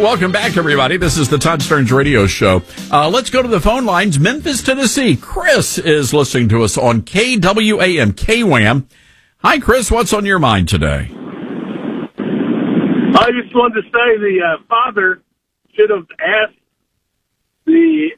welcome back, everybody. This is the Todd Stearns Radio Show. Let's go to the phone lines. Memphis, Tennessee. Chris is listening to us on KWAM, KWAM. Hi, Chris. What's on your mind today? I just wanted to say the father should have asked the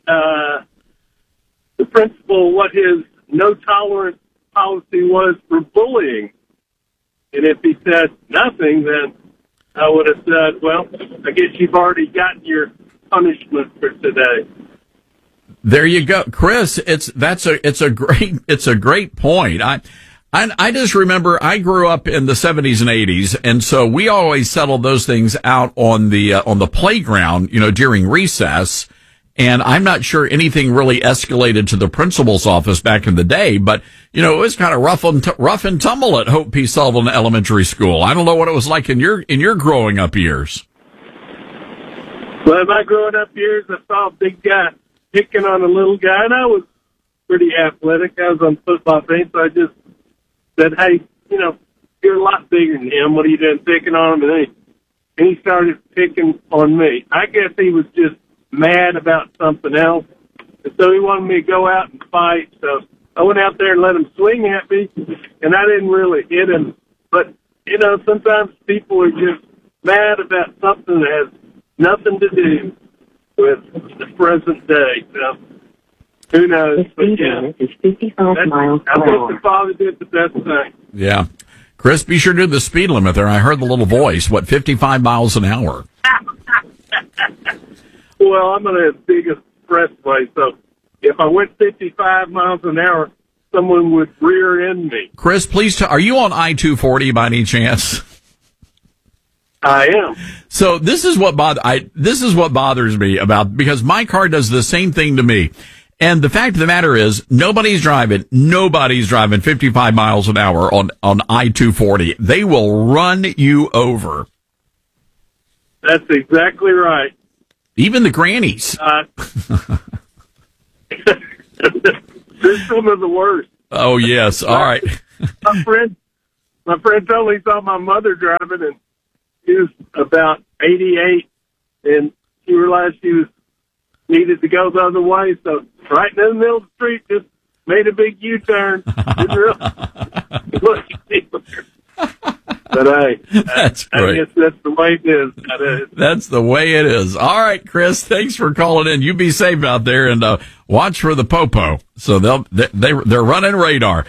principal what his no-tolerance policy was for bullying. And if he said nothing, then I would have said, well, I guess you've already gotten your punishment for today. There you go, Chris. It's a great point. I just remember I grew up in the 70s and 80s, and so we always settled those things out on the playground, during recess. And I'm not sure anything really escalated to the principal's office back in the day, but, it was kind of rough and tumble at Hope P. Sullivan Elementary School. I don't know what it was like in your growing up years. Well, in my growing up years, I saw a big guy picking on a little guy, and I was pretty athletic. I was on the football team, so I just said, hey, you're a lot bigger than him. What are you doing picking on him? And he started picking on me. I guess he was just mad about something else, and so he wanted me to go out and fight. So I went out there and let him swing at me, and I didn't really hit him. But sometimes people are just mad about something that has nothing to do with the present day. So who knows? But yeah, is 55 miles per hour. I think the father did the best thing. Yeah, Chris, be sure to do the speed limit there. I heard the little voice. 55 miles an hour? Well, I'm on a big expressway, so if I went 55 miles an hour, someone would rear end me. Chris, please, are you on I-240 by any chance? I am. So this is what bothers me because my car does the same thing to me. And the fact of the matter is, nobody's driving 55 miles an hour on I-240. They will run you over. That's exactly right. Even the grannies. They're some of the worst. Oh, yes. All right. My friend told me he saw my mother driving, and she was about 88, and she realized she needed to go the other way, so right in the middle of the street, just made a big U-turn. But that's great. I guess that's the way it is. That's the way it is. All right, Chris, thanks for calling in. You be safe out there and watch for the popo. So they're running radar.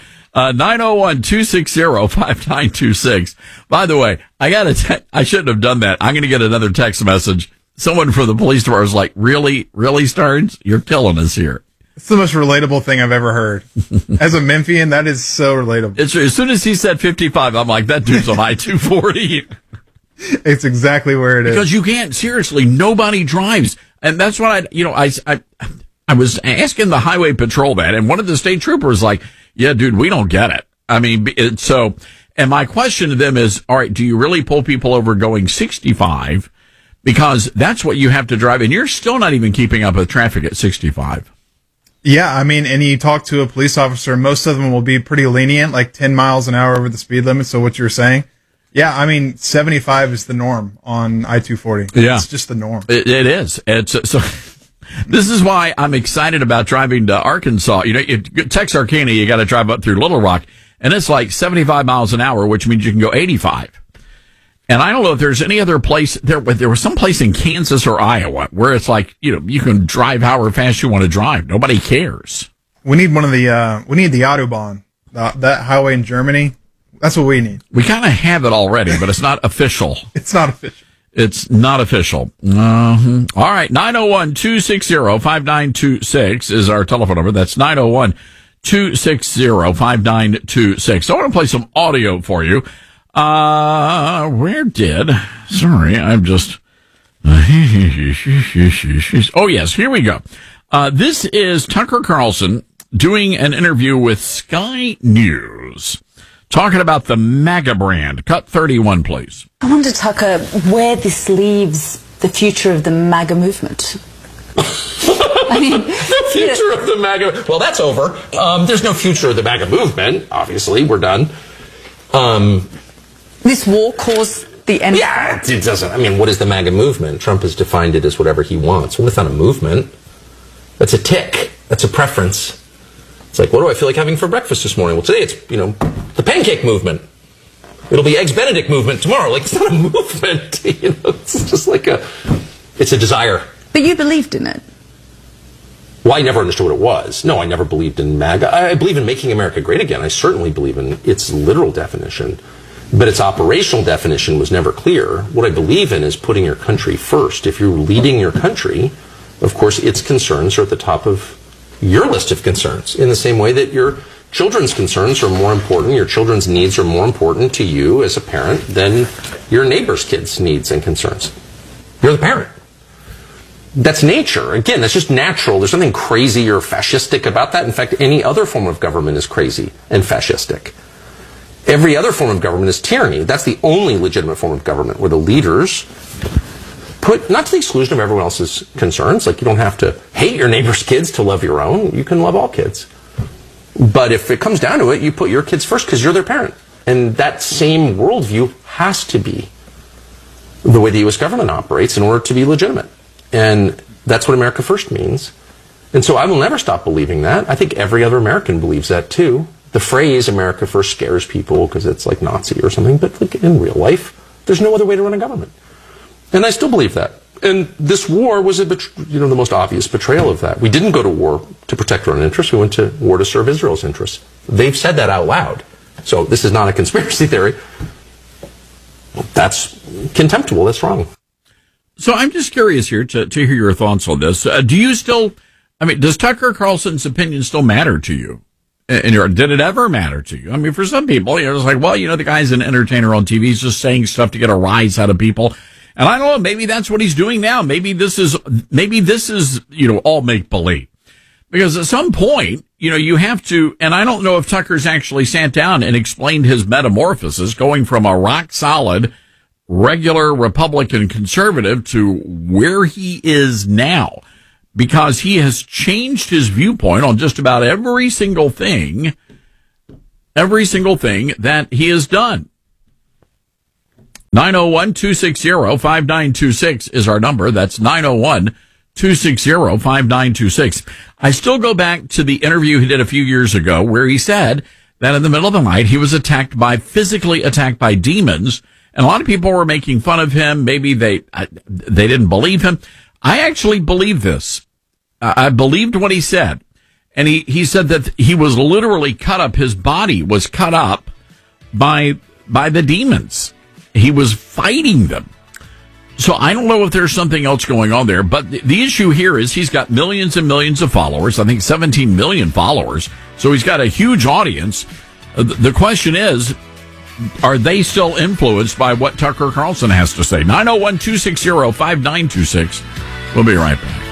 901-260-5926. By the way, I shouldn't have done that. I'm going to get another text message. Someone from the police department was like, really, Stearns? You're killing us here. It's the most relatable thing I've ever heard. As a Memphian, that is so relatable. As soon as he said 55, I'm like, that dude's on I-240. It's exactly where it is. Because you can't, seriously, nobody drives. And that's what I was asking the highway patrol that, and one of the state troopers was like, yeah, dude, we don't get it. I mean, and my question to them is, all right, do you really pull people over going 65? Because that's what you have to drive, and you're still not even keeping up with traffic at 65. Yeah, I mean, and you talk to a police officer, most of them will be pretty lenient, like 10 miles an hour over the speed limit. So what you're saying, yeah, I mean, 75 is the norm on I-240. Yeah. It's just the norm. It is. So this is why I'm excited about driving to Arkansas. Texarkana, you got to drive up through Little Rock, and it's like 75 miles an hour, which means you can go 85. And I don't know if there's any other place there was some place in Kansas or Iowa where it's like, you can drive however fast you want to drive. Nobody cares. We need we need the Autobahn, that highway in Germany. That's what we need. We kind of have it already, but it's not official. It's not official. It's not official. All right. 901-260-5926 is our telephone number. That's 901-260-5926. I want to play some audio for you. Sorry, I'm just, oh yes, here we go. This is Tucker Carlson doing an interview with Sky News, talking about the MAGA brand. Cut 31, please. I wonder, Tucker, where this leaves the future of the MAGA movement. I mean, the future of the MAGA, well, that's over. There's no future of the MAGA movement, obviously, we're done. This war caused the end. Yeah, it doesn't. I mean, what is the MAGA movement? Trump has defined it as whatever he wants. Well, it's not a movement. That's a tick. That's a preference. It's like, what do I feel like having for breakfast this morning? Well, today it's, the pancake movement. It'll be Eggs Benedict movement tomorrow. Like, it's not a movement. It's just like it's a desire. But you believed in it. Well, I never understood what it was. No, I never believed in MAGA. I believe in making America great again. I certainly believe in its literal definition. But its operational definition was never clear. What I believe in is putting your country first. If you're leading your country, of course, its concerns are at the top of your list of concerns, in the same way that your children's concerns are more important, your children's needs are more important to you as a parent than your neighbor's kids' needs and concerns. You're the parent. That's nature. Again, that's just natural. There's nothing crazy or fascistic about that. In fact, any other form of government is crazy and fascistic. Every other form of government is tyranny. That's the only legitimate form of government, where the leaders put, not to the exclusion of everyone else's concerns, like you don't have to hate your neighbor's kids to love your own. You can love all kids. But if it comes down to it, you put your kids first because you're their parent. And that same worldview has to be the way the U.S. government operates in order to be legitimate. And that's what America First means. And so I will never stop believing that. I think every other American believes that too. The phrase America First scares people because it's like Nazi or something, but like in real life, there's no other way to run a government. And I still believe that. And this war was the most obvious betrayal of that. We didn't go to war to protect our own interests. We went to war to serve Israel's interests. They've said that out loud. So this is not a conspiracy theory. That's contemptible. That's wrong. So I'm just curious here to hear your thoughts on this. Does Tucker Carlson's opinion still matter to you? And did it ever matter to you? I mean, for some people, it's like, well, the guy's an entertainer on TV. He's just saying stuff to get a rise out of people. And I don't know, maybe that's what he's doing now. Maybe this is, all make believe. Because at some point, you have to, and I don't know if Tucker's actually sat down and explained his metamorphosis, going from a rock solid, regular Republican conservative to where he is now. Because he has changed his viewpoint on just about every single thing that he has done. 901-260-5926 is our number. That's 901-260-5926. I still go back to the interview he did a few years ago where he said that in the middle of the night he was physically attacked by demons, and a lot of people were making fun of him. Maybe they didn't believe him. I actually believe this. I believed what he said. And he said that he was literally cut up. His body was cut up by the demons. He was fighting them. So I don't know if there's something else going on there, but the issue here is he's got millions and millions of followers. I think 17 million followers. So he's got a huge audience. The question is, are they still influenced by what Tucker Carlson has to say? 901-260-5926. We'll be right back.